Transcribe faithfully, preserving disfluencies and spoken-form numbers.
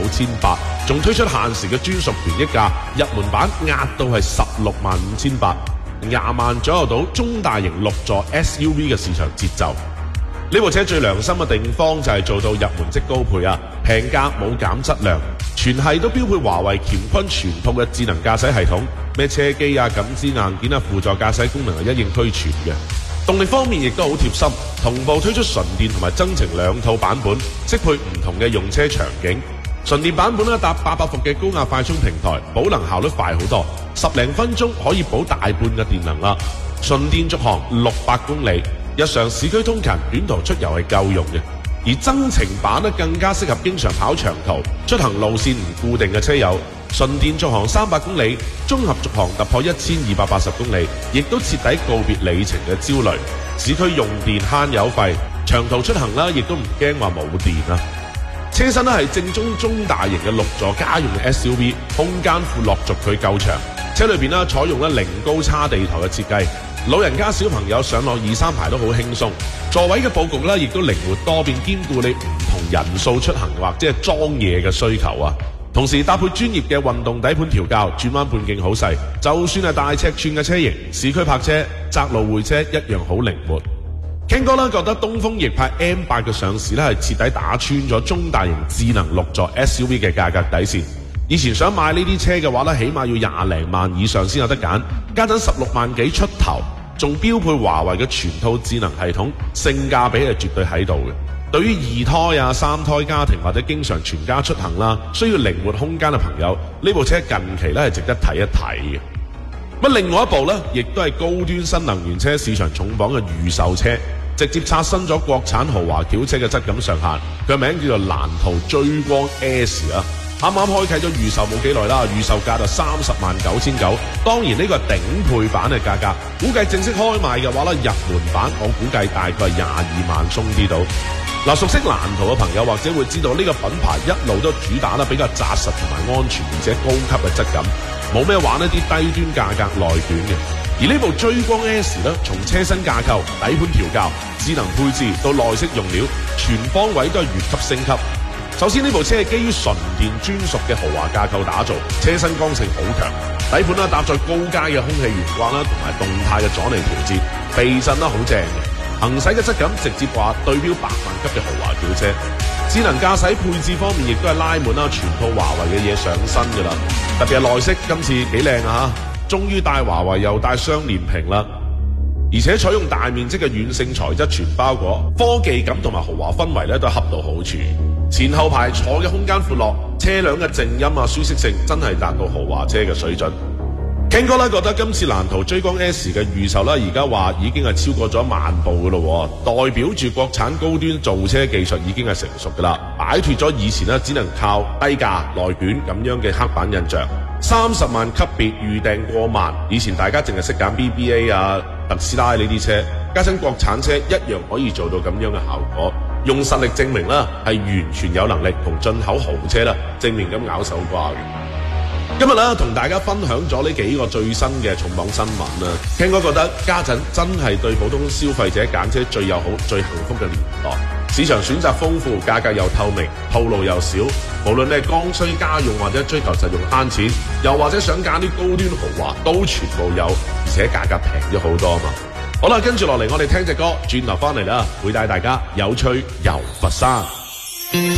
千八，仲推出限時嘅專屬權益價，入門版壓到係十六萬五千八，廿萬左右到中大型六座 S U V 嘅市場節奏。呢部車最良心嘅地方就係做到入門即高配啊，平價冇減質量，全系都標配華為乾坤全套嘅智能駕駛系統，咩車機啊、感知硬件啊、輔助駕駛功能係一應俱全嘅。動力方面亦都好貼心，同步推出純電同埋增程兩套版本，適配唔同嘅用車場景。純電版本咧搭八百伏嘅高壓快充平台，保能效率快好多，十零分鐘可以補大半嘅電能啦。純電續航六百公里，日常市區通勤、短途出遊係夠用嘅。而增程版咧更加適合經常跑長途、出行路線唔固定嘅車友。純電續航三百公里，綜合續航突破一千二百八十公里，亦都徹底告別里程嘅焦慮。市區用電慳油費，長途出行啦，亦都唔驚話冇電啊！車身咧係正宗中大型嘅六座家用嘅 S U V， 空間闊落軸距夠長。車裏邊啦採用咧零高叉地台嘅設計，老人家小朋友上落二三排都好輕鬆。座位嘅佈局咧亦都靈活多變，兼顧你唔同人數出行或者係裝嘢嘅需求啊！同時搭配專業嘅運動底盤調校，轉彎半徑好細，就算係大尺寸嘅車型，市區泊車、窄路會車一樣好靈活。Ken 哥啦覺得東風逆派 M 八嘅上市咧係徹底打穿咗中大型智能六座 S U V 嘅價格底線。以前想買呢啲車嘅話咧，起碼要廿零萬以上先有得揀，家陣十六萬幾出頭，仲標配華為嘅全套智能系統，性價比係絕對喺度嘅。對於二胎啊、三胎家庭或者經常全家出行啦，需要靈活空間嘅朋友，呢部車近期咧係值得睇一睇嘅。咁另外一部咧，亦都係高端新能源車市場重磅嘅預售車，直接刷新咗國產豪華轎車嘅質感上限。佢名叫做蘭途追光 S 啊，啱啱開啟咗預售冇幾耐啦，預售價就三十萬九千九。當然呢個係頂配版嘅價格，估計正式開賣嘅話咧，入門版我估計大概係廿二萬鬆啲到。嗱，熟悉蘭途嘅朋友或者會知道呢個品牌一路都主打得比較紮實同埋安全，而且高級嘅質感，冇咩玩一啲低端價格內卷嘅。而呢部追光 S 咧，從車身架構、底盤調校、智能配置到內飾用料，全方位都係越級升級。首先呢部車係基於純電專屬嘅豪華架構打造，車身剛性好強，底盤啦搭載高階嘅空氣懸掛啦，同埋動態嘅阻尼調節，避震啦好正嘅。行駛嘅質感直接話對標百萬級嘅豪華轎車。智能駕駛配置方面亦都係拉滿啦，全套華為嘅嘢上身㗎啦。特別係內飾今次幾靚啊嚇，終於帶華為又帶雙連屏啦，而且採用大面積嘅軟性材質全包裹，科技感同埋豪華氛圍咧都恰到好處。前後排坐嘅空間闊落，車輛嘅靜音啊舒適性真係達到豪華車嘅水準。Ken 哥咧覺得今次蘭途追光 S 嘅預售啦，而家話已經係超過咗萬部噶咯，代表住國產高端造車技術已經係成熟噶啦，擺脫咗以前咧只能靠低價內卷咁樣嘅刻板印象。三十萬級別預訂過萬，以前大家淨係識揀 B B A 啊、特斯拉呢啲車，加上國產車一樣可以做到咁樣嘅效果，用實力證明啦，係完全有能力同進口豪車啦正面咁咬手瓜嘅。今日咧同大家分享咗呢幾個最新嘅重磅新聞啦，Ken哥覺得家陣真係對普通消費者揀車最友好、最幸福嘅年代。市場選擇豐富，價格又透明，套路又少。無論你係剛需家用或者追求實用慳錢，又或者想揀啲高端豪華，都全部有，而且價格平咗好多啊嘛。好啦，跟住落嚟我哋聽隻歌，轉頭翻嚟啦，會帶大家有趣遊佛山。